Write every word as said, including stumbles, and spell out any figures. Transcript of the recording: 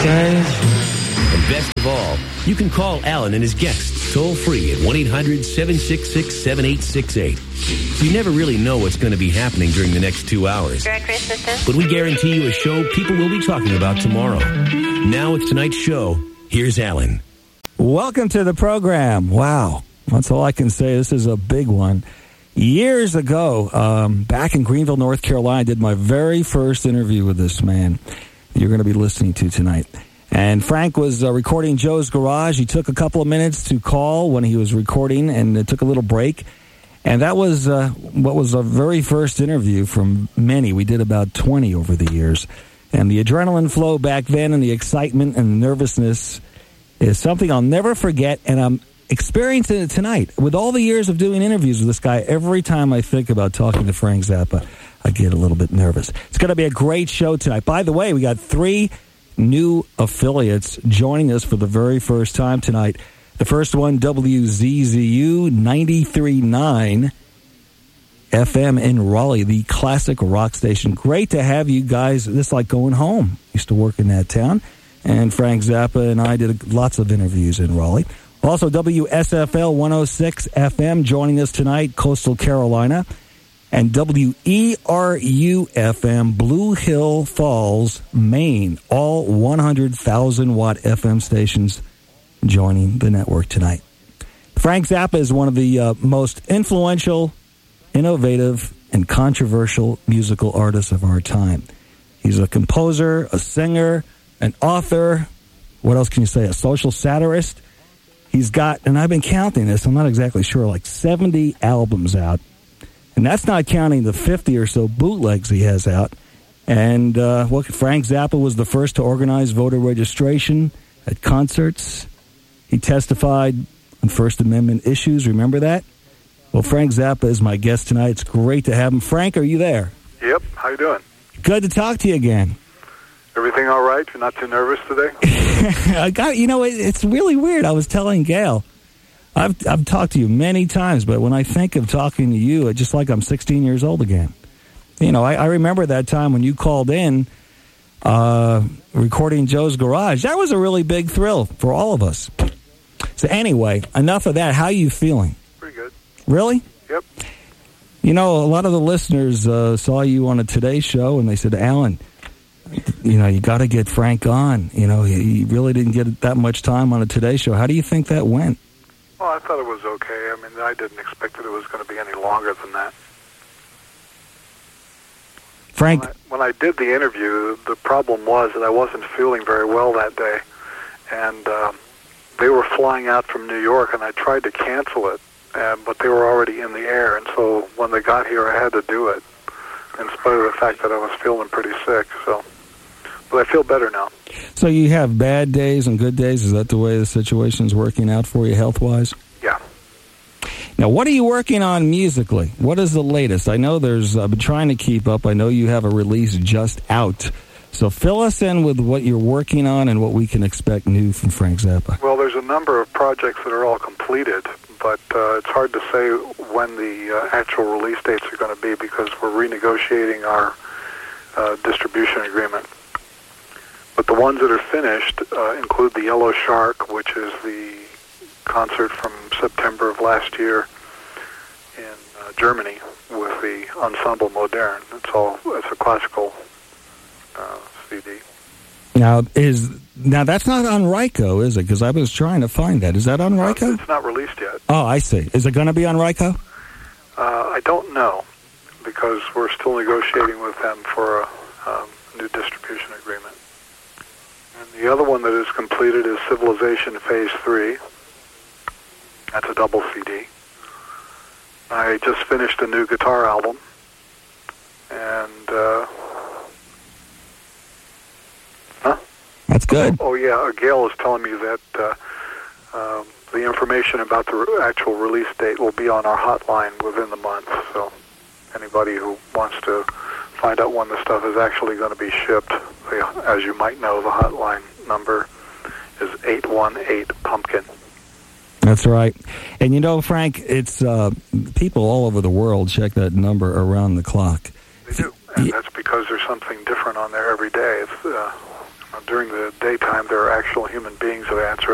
guys. And best of all, you can call Alan and his guests toll-free at one eight hundred seven six six seven eight six eight. You never really know what's going to be happening during the next two hours. Directory assistant. But we guarantee you a show people will be talking about tomorrow. Now with tonight's show, here's Alan. Welcome to the program. Wow. That's all I can say. This is a big one. Years ago, um, back in Greenville, North Carolina, I did my very first interview with this man you're going to be listening to tonight. And Frank was uh, recording Joe's Garage. He took a couple of minutes to call when he was recording, and it took a little break. And that was uh, what was our very first interview from many. We did about twenty over the years. And the adrenaline flow back then and the excitement and nervousness is something I'll never forget, and I'm experiencing it tonight. With all the years of doing interviews with this guy, every time I think about talking to Frank Zappa, I get a little bit nervous. It's going to be a great show tonight. By the way, we got three new affiliates joining us for the very first time tonight. The first one, W Z Z U ninety-three point nine F M in Raleigh, the classic rock station. Great to have you guys. This is like going home. Used to work in that town. And Frank Zappa and I did lots of interviews in Raleigh. Also, W S F L one oh six F M joining us tonight, Coastal Carolina. And W E R U F M, Blue Hill Falls, Maine. All one hundred thousand watt F M stations joining the network tonight. Frank Zappa is one of the uh, most influential, innovative, and controversial musical artists of our time. He's a composer, a singer, an author. What else can you say? A social satirist. He's got, and I've been counting this, I'm not exactly sure, like seventy albums out. And that's not counting the fifty or so bootlegs he has out. And uh, well, Frank Zappa was the first to organize voter registration at concerts. He testified on First Amendment issues. Remember that? Well, Frank Zappa is my guest tonight. It's great to have him. Frank, are you there? Yep. How you doing? Good to talk to you again. Everything all right? You're not too nervous today? I got, you know, it, it's really weird. I was telling Gail, I've I've talked to you many times, but when I think of talking to you, it's just like I'm sixteen years old again. You know, I, I remember that time when you called in, uh, recording Joe's Garage. That was a really big thrill for all of us. So anyway, enough of that. How are you feeling? Pretty good. Really? Yep. You know, a lot of the listeners uh, saw you on a Today Show, and they said, Alan, you know, you got to get Frank on. You know, he, he really didn't get that much time on a Today Show. How do you think that went? Well, I thought it was okay. I mean, I didn't expect that it was going to be any longer than that. Frank? When I, when I did the interview, the problem was that I wasn't feeling very well that day. And um, they were flying out from New York, and I tried to cancel it, uh, but they were already in the air. And so when they got here, I had to do it, in spite of the fact that I was feeling pretty sick. So, but I feel better now. So you have bad days and good days? Is that the way the situation's working out for you health-wise? Yeah. Now, what are you working on musically? What is the latest? I know there's, I've been trying to keep up. I know you have a release just out. So fill us in with what you're working on and what we can expect new from Frank Zappa. Well, there's a number of projects that are all completed, but uh, it's hard to say when the uh, actual release dates are going to be because we're renegotiating our uh, distribution agreement. But the ones that are finished uh, include the Yellow Shark, which is the concert from September of last year in uh, Germany with the Ensemble Modern. It's all it's a classical uh, C D. Now is now that's not on Ryko, is it? Because I was trying to find that. Is that on Ryko? Uh, it's not released yet. Oh, I see. Is it going to be on Ryko? Uh, I don't know because we're still negotiating with them for a um, new distribution agreement. And the other one that is completed is Civilization Phase three. That's a double C D. I just finished a new guitar album. And, uh... Huh? That's good. Oh, oh yeah, Gail is telling me that uh, um, the information about the re- actual release date will be on our hotline within the month. So anybody who wants to find out when the stuff is actually going to be shipped, the, as you might know, the hotline number is eight one eight pumpkin. That's right. And you know, Frank, it's uh, people all over the world check that number around the clock. They do, and that's because there's something different on there every day. It's, uh, during the daytime, there are actual human beings that answer